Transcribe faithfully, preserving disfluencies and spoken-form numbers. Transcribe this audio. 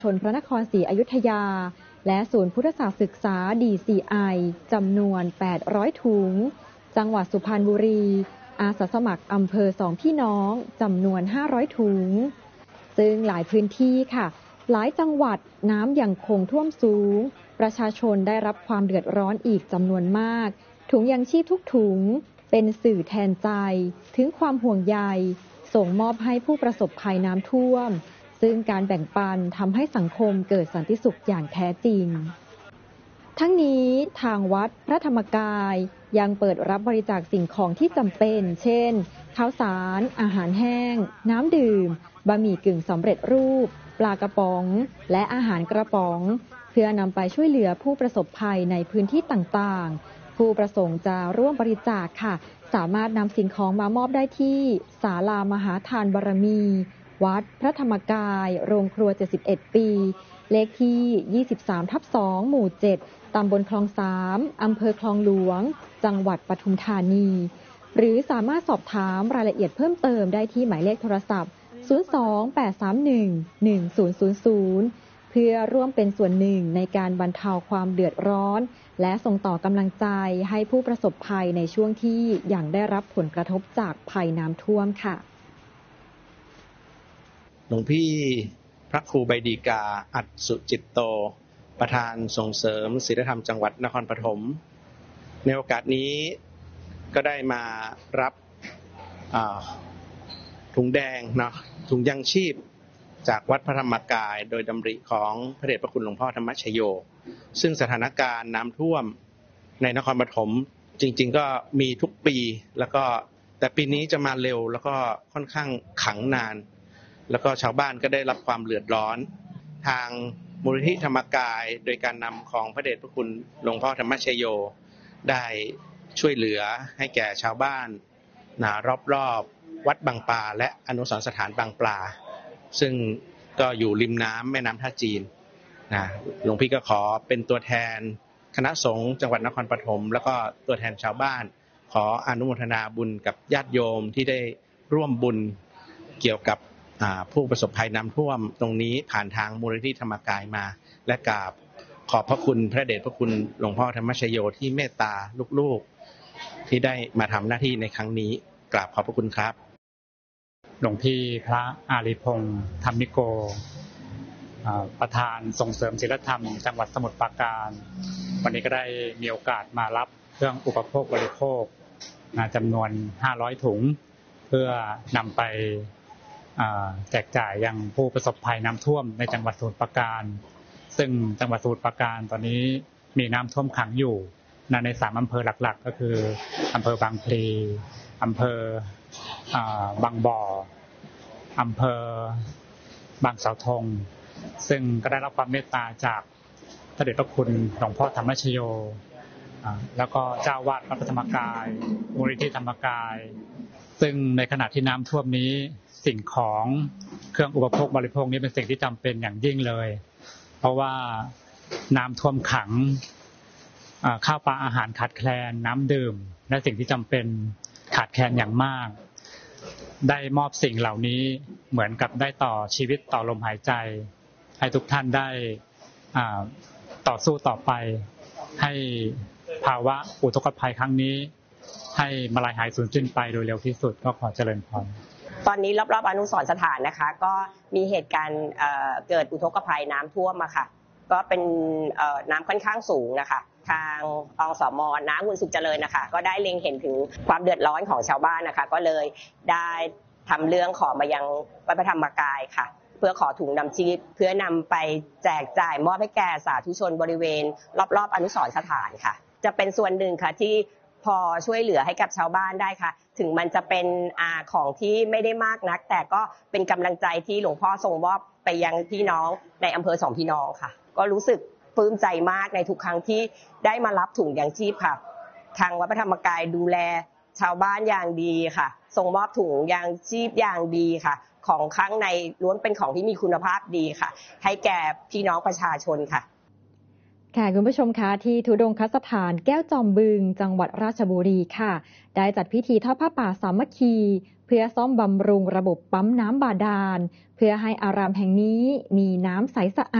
ชนพระนครศรีอยุธยาและศูนย์พุทธศาสตร์ศึกษา ดี ซี ไอ จำนวนแปดร้อยถุงจังหวัดสุพรรณบุรีอาสาสมัครอำเภอสองพี่น้องจำนวนห้าร้อยถุงซึ่งหลายพื้นที่ค่ะหลายจังหวัดน้ำยังคงท่วมสูงประชาชนได้รับความเดือดร้อนอีกจำนวนมากถุงยังชีพทุกถุงเป็นสื่อแทนใจถึงความห่วงใยส่งมอบให้ผู้ประสบภัยน้ำท่วมซึ่งการแบ่งปันทำให้สังคมเกิดสันติสุขอย่างแท้จริงทั้งนี้ทางวัดพระธรรมกายยังเปิดรับบริจาคสิ่งของที่จำเป็นเช่นข้าวสารอาหารแห้งน้ำดื่มบะหมี่กึ่งสำเร็จรูปปลากระป๋องและอาหารกระป๋องเพื่อนำไปช่วยเหลือผู้ประสบภัยในพื้นที่ต่างๆผู้ประสงค์จะร่วมบริจาคค่ะสามารถนำสิ่งของมามอบได้ที่ศาลามหาทานบารมีวัดพระธรรมกายโรงครัวเจ็ดสิบเอ็ดปีเลขที่ ยี่สิบสามทับสอง หมู่ เจ็ด ตำบลคลองสามอำเภอคลองหลวงจังหวัดปทุมธานีหรือสามารถสอบถามรายละเอียดเพิ่มเติมได้ที่หมายเลขโทรศัพท์ ศูนย์ สอง แปด สาม หนึ่ง หนึ่ง ศูนย์ ศูนย์ ศูนย์ เพื่อร่วมเป็นส่วนหนึ่งในการบรรเทาความเดือดร้อนและส่งต่อกำลังใจให้ผู้ประสบภัยในช่วงที่ยังได้รับผลกระทบจากภัยน้ำท่วมค่ะหลวงพี่พระครูใบดีกาอัฏสุจิตโตประธานส่งเสริมศีลธรรมจังหวัดนครปฐมในโอกาสนี้ก็ได้มารับถุงแดงเนาะถุงยังชีพจากวัดพระธรรมกายโดยดำริของพระเดชพระคุณหลวงพ่อธรรมชโยซึ่งสถานการณ์น้ำท่วมในนครปฐมจริงๆก็มีทุกปีแล้วก็แต่ปีนี้จะมาเร็วแล้วก็ค่อนข้างขังนานแล้วก็ชาวบ้านก็ได้รับความเดือดร้อนทางมูลนิธิธรรมกายโดยการนำของพระเดชพระคุณหลวงพ่อธรรมชโยได้ช่วยเหลือให้แก่ชาวบ้านนะรอบๆวัดบางปลาและอนุสรณ์สถานบางปลาซึ่งก็อยู่ริมน้ำแม่น้ำท่าจีนนะหลวงพี่ก็ขอเป็นตัวแทนคณะสงฆ์จังหวัดนครปฐมแล้วก็ตัวแทนชาวบ้านขออนุโมทนาบุญกับญาติโยมที่ได้ร่วมบุญเกี่ยวกับผู้ประสบภัยน้ำท่วมตรงนี้ผ่านทางมูลนิธิธรรมกายมาและกราบขอบพระคุณพระเดชพระคุณหลวงพ่อธรรมชโยที่เมตตาลูกๆที่ได้มาทำหน้าที่ในครั้งนี้กราบขอบพระคุณครับหลวงพี่พระอารีพงษ์ธรรมิโกประธานส่งเสริมศีลธรรมจังหวัดสมุทรปราการวันนี้ก็ได้มีโอกาสมารับเครื่องอุปโภคบริโภคจำนวนห้าร้อยถุงเพื่อนำไปแจกจ่ายยังผู้ประสบภัยน้ำท่วมในจังหวัดสมุทรปราการซึ่งจังหวัดสมุทรปราการตอนนี้มีน้ำท่วมขังอยู่ในสามอำเภอหลักๆก็คืออำเภอบางพลีอำเภอบางบ่ออำเภอบางเสาธงซึ่งก็ได้รับความเมตตาจากพระเดชพระคุณหลวงพ่อธรรมชโยแล้วก็เจ้าวาดวัดพระธรรมกายมูลนิธิธรรมกายซึ่งในขณะที่น้ำท่วมนี้สิ่งของเครื่องอุปโภคบริโภคนี้เป็นสิ่งที่จำเป็นอย่างยิ่งเลยเพราะว่าน้ำท่วมขังข้าวปลาอาหารขาดแคลนน้ำดื่มและสิ่งที่จำเป็นขาดแคลนอย่างมากได้มอบสิ่งเหล่านี้เหมือนกับได้ต่อชีวิตต่อลมหายใจให้ทุกท่านได้ต่อสู้ต่อไปให้ภาวะอุทกภัยครั้งนี้ให้มาลายหายสูญสิ้นไปโดยเร็วที่สุดก็ขอเจริญพรตอนนี้รอบๆอนุสรณ์สถานนะคะก็มีเหตุการณ์เกิดอุทกภัยน้ำท่วมมาค่ะก็เป็นน้ำค่อนข้างสูงนะคะทางอสม.น้ำคุณสุขเจริญนะคะก็ได้เล็งเห็นถึงความเดือดร้อนของชาวบ้านนะคะก็เลยได้ทำเรื่องขอมายังวัดพระธรรมกายค่ะเพื่อขอถุงนำชีพเพื่อนำไปแจกจ่ายมอบให้แก่สาธุชนบริเวณรอบๆอนุสรณ์สถานค่ะจะเป็นส่วนหนึ่งค่ะที่พอช่วยเหลือให้กับชาวบ้านได้ค่ะถึงมันจะเป็นอาของที่ไม่ได้มากนักแต่ก็เป็นกำลังใจที่หลวงพ่อทรงมอบไปยังพี่น้องในอำเภอสองพี่น้องค่ะก็รู้สึกปลื้มใจมากในทุกครั้งที่ได้มารับถุงยางชีพค่ะทางวัดพระธรรมกายดูแลชาวบ้านอย่างดีค่ะส่งมอบถุงยางชีพอย่างดีค่ะของข้างในล้วนเป็นของที่มีคุณภาพดีค่ะให้แก่พี่น้องประชาชนค่ะค่ะคุณผู้ชมคะที่ธุดงคสถานแก้วจอมบึงจังหวัดราชบุรีค่ะได้จัดพิธีทอดผ้าป่าสามัคคีพื่อซ่อมบำรุงระบบปั๊มน้ำบาดาลเพื่อให้อารามแห่งนี้มีน้ำใสสะอาด